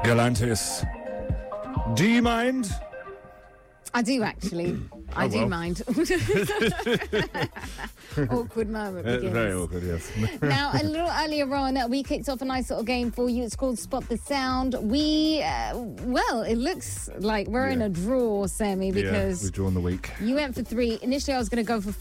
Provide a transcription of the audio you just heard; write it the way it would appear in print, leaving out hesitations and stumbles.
Galantis. Do you mind? I do, actually. I do mind. Awkward moment begins. Very awkward, yes. Now, a little earlier on, we kicked off a nice little game for you. It's called Spot the Sound. It looks like we're in a draw, Sammy, because we've drawn the week. you went for 3. Initially, I was going to go for